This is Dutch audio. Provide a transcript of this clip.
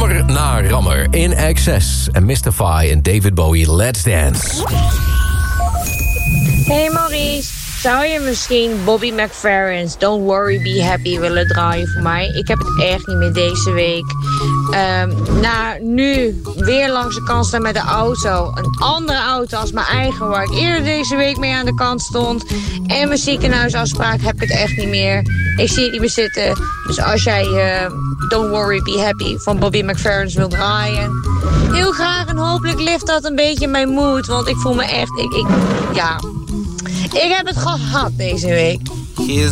Jammer na rammer. In Excess en Mystify en David Bowie, Let's Dance. Hey Maurice, zou je misschien Bobby McFerrin's Don't Worry Be Happy willen draaien voor mij? Ik heb het echt niet meer deze week. Nu weer langs de kant staan met de auto. Een andere auto als mijn eigen, waar ik eerder deze week mee aan de kant stond. En mijn ziekenhuisafspraak heb ik het echt niet meer. Ik zie het niet meer zitten. Dus als jij Don't Worry Be Happy van Bobby McFerrin's wil draaien, heel graag, en hopelijk lift dat een beetje mijn moed. Want ik voel me echt, ik heb het gehad deze week. Here's